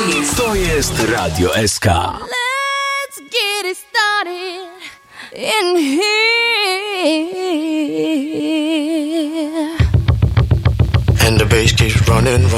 To jest Radio SK. Let's get it started in here. And the bass keeps running.